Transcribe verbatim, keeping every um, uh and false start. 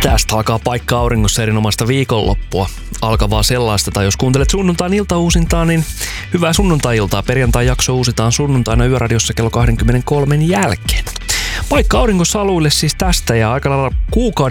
Tästä alkaa Paikka auringossa erinomaista viikonloppua. Alkavaa sellaista, tai jos kuuntelet sunnuntain iltauusintaa, niin hyvää sunnuntai-iltaa. Perjantai-jakso uusitaan sunnuntaina Yöradiossa kello kaksikymmentäkolme jälkeen. Paikka auringossa aluille siis tästä ja aika lailla kuukauden